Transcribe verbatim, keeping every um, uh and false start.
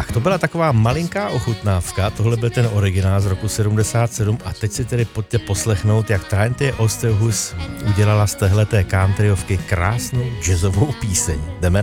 Tak, to byla taková malinká ochutnávka, tohle byl ten originál z roku sedmdesát sedm a teď si tedy pojďte poslechnout, jak Trinity Osterhus udělala z téhleté countryovky krásnou jazzovou píseň. Jdeme na